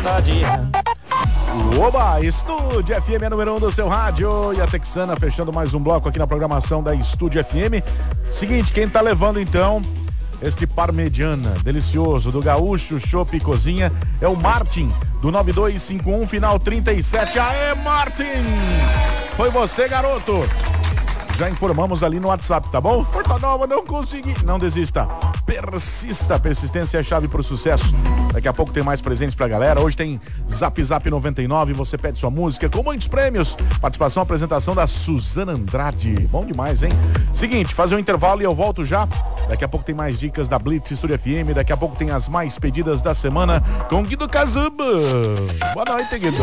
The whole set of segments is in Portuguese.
Oba, Estúdio FM é número 1 do seu rádio. E a Texana fechando mais um bloco aqui na programação da Estúdio FM. Seguinte, quem tá levando então este parmegiana delicioso do Gaúcho Chopp e Cozinha é o Martin, do 9251, final 37. Aê, Martin! Foi você, garoto! Já informamos ali no WhatsApp, tá bom? Porta Nova, não consegui. Não desista. Persista. Persistência é a chave pro sucesso. Daqui a pouco tem mais presentes pra galera. Hoje tem Zap Zap 99. Você pede sua música com muitos prêmios. Participação, apresentação da Suzana Andrade. Bom demais, hein? Seguinte, fazer um intervalo e eu volto já. Daqui a pouco tem mais dicas da Blitz Estúdio FM. Daqui a pouco tem as mais pedidas da semana com Guido Cazuba. Boa noite, Guido.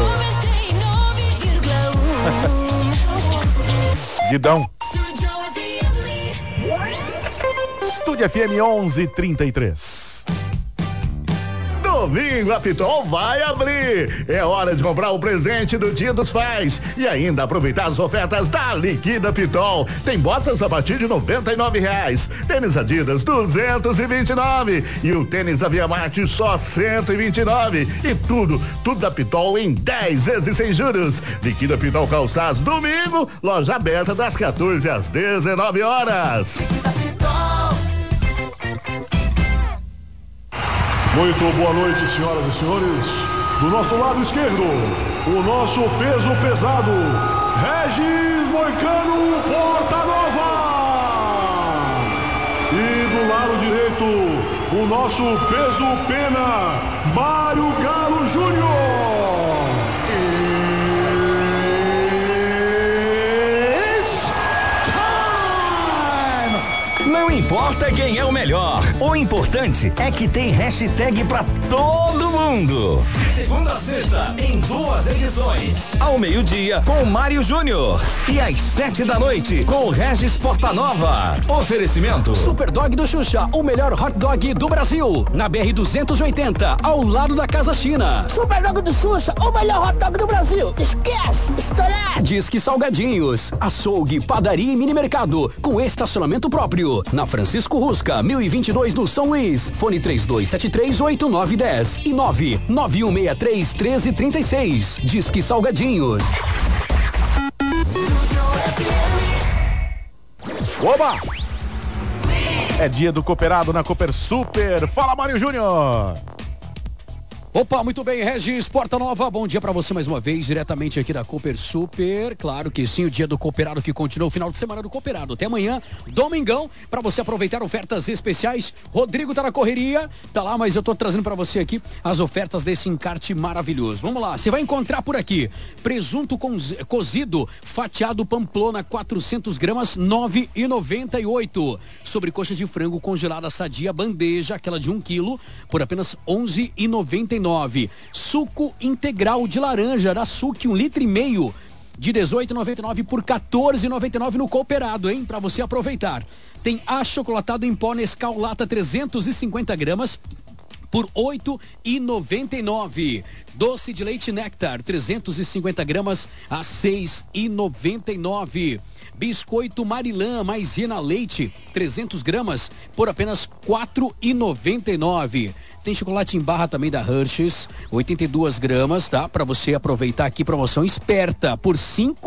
Guidão. Estúdio FM 11:33. Domingo a Pitol vai abrir. É hora de comprar o presente do Dia dos Pais e ainda aproveitar as ofertas da Liquida Pitol. Tem botas a partir de R$99, tênis Adidas 229 e o tênis da Via Marte só 129 e tudo da Pitol em 10 vezes sem juros. Liquida Pitol Calçados, domingo, loja aberta das 14 às 19 horas. Muito boa noite, senhoras e senhores. Do nosso lado esquerdo, o nosso peso pesado, Regis Moicano Porta Nova. E do lado direito, o nosso peso pena, Mário Galo Júnior. Não importa quem é o melhor, o importante é que tem hashtag pra todo mundo. De segunda a sexta, em 2 edições. Ao meio-dia, com o Mário Júnior. E às 7 da noite, com o Regis Portanova. Oferecimento Super Dog do Xuxa, o melhor hot dog do Brasil. Na BR-280, ao lado da Casa China. Super Dog do Xuxa, o melhor hot dog do Brasil. Esquece, estourado. Disque Salgadinhos, açougue, padaria e mini mercado, com estacionamento próprio. Na Francisco Rusca, 1022 no São Luís. Fone 32738910 e 991631336. Disque Salgadinhos. Oba! É dia do cooperado na Cooper Super. Fala, Mário Júnior! Opa, muito bem, Regis Portanova, bom dia pra você mais uma vez, diretamente aqui da Cooper Super. Claro que sim, o dia do cooperado que continua o final de semana do cooperado. Até amanhã, domingão, pra você aproveitar ofertas especiais. Rodrigo tá na correria, tá lá, mas eu tô trazendo pra você aqui as ofertas desse encarte maravilhoso. Vamos lá, você vai encontrar por aqui presunto cozido, fatiado Pamplona, 400 gramas, 9,98. Sobrecoxa de frango congelada sadia, bandeja, aquela de 1 quilo, por apenas 11,99. Suco integral de laranja da Suc, 1,5 litro, de 18,99 por 14,99 no cooperado, hein? Pra você aproveitar. Tem achocolatado em pó Nescau lata 350 gramas por 8,99. Doce de leite Nectar 350 gramas a 6,99. Biscoito Marilã Maisena Leite 300 gramas por apenas 4,99. Tem chocolate em barra também da Hershey's, 82 gramas, tá? Pra você aproveitar aqui, promoção esperta, por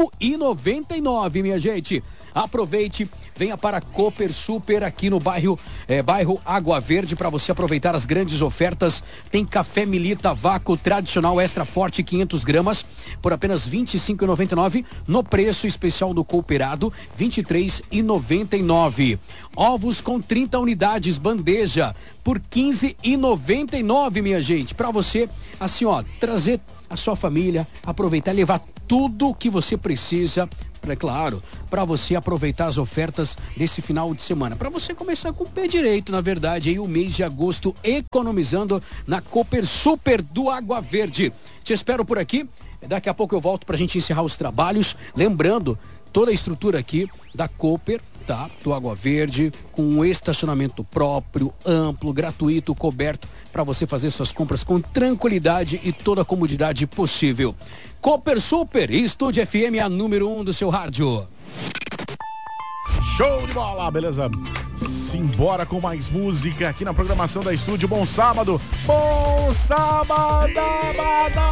5,99, minha gente. Aproveite, venha para Cooper Super aqui no bairro Água Verde para você aproveitar as grandes ofertas. Tem café Milita Vácuo tradicional extra forte 500 gramas por apenas R$25,99 no preço especial do cooperado, R$23,99. Ovos com 30 unidades bandeja por R$15,99, minha gente, para você assim, ó, trazer a sua família, aproveitar, levar tudo que você precisa, claro, para você aproveitar as ofertas desse final de semana, para você começar com o pé direito, na verdade, aí o mês de agosto economizando na Cooper Super do Água Verde. Te espero por aqui, daqui a pouco eu volto pra gente encerrar os trabalhos, lembrando toda a estrutura aqui da Cooper, tá? Do Água Verde, com um estacionamento próprio, amplo, gratuito, coberto, para você fazer suas compras com tranquilidade e toda a comodidade possível. Cooper Super e Estúdio FM, a número 1 do seu rádio. Show de bola, beleza? simbora com mais música aqui na programação da Estúdio. Bom sábado! Bom sábado!